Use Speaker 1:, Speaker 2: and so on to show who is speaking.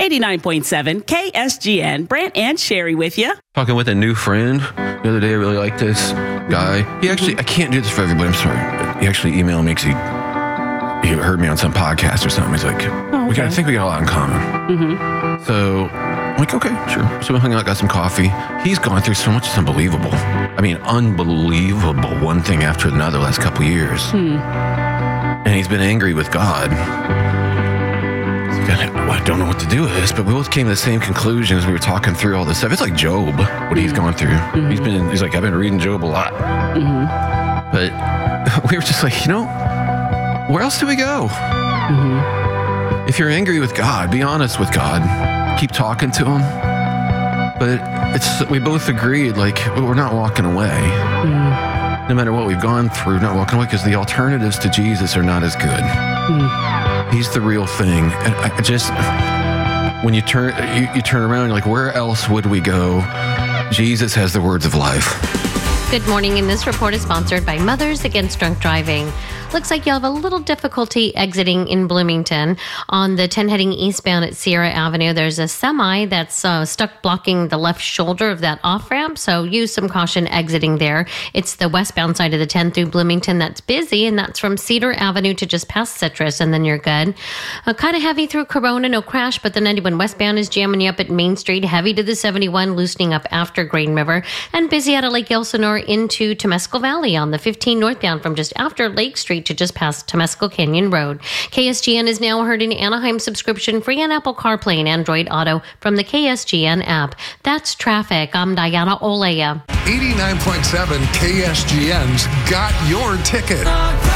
Speaker 1: 89.7 KSGN. Brant and Sherry with you.
Speaker 2: Talking with a new friend the other day. I really like this guy. He actually, I can't do this for everybody. I'm sorry. He actually emailed me because he heard me on some podcast or something. He's like, I think we got a lot in common. So I'm like, okay, sure. So we hung out, got some coffee. He's gone through so much. It's unbelievable. I mean, unbelievable. One thing after another last couple of years. And he's been angry with God. I don't know what to do with this, but we both came to the same conclusion as we were talking through all this stuff. It's like Job, what he's gone through. He's like, I've been reading Job a lot. But we were just like, where else do we go? If you're angry with God, be honest with God. Keep talking to him. But we both agreed, like, we're not walking away. No matter what we've gone through, not walking away, because the alternatives to Jesus are not as good. He's the real thing. And I just, when you turn around, you're like, where else would we go? Jesus has the words of life.
Speaker 3: Good morning, and this report is sponsored by Mothers Against Drunk Driving. Looks like you'll have a little difficulty exiting in Bloomington. On the 10 heading eastbound at Sierra Avenue, there's a semi that's stuck blocking the left shoulder of that off-ramp, so use some caution exiting there. It's the westbound side of the 10 through Bloomington that's busy, and that's from Cedar Avenue to just past Citrus, and then you're good. Kind of heavy through Corona, no crash, but the 91 westbound is jamming you up at Main Street, heavy to the 71, loosening up after Green River, and busy out of Lake Elsinore into Temescal Valley on the 15 northbound from just after Lake Street to just past Temescal Canyon Road. KSGN is now heard in Anaheim subscription-free on Apple CarPlay and Android Auto from the KSGN app. That's traffic. I'm Diana Olea.
Speaker 4: 89.7 KSGN's got your ticket.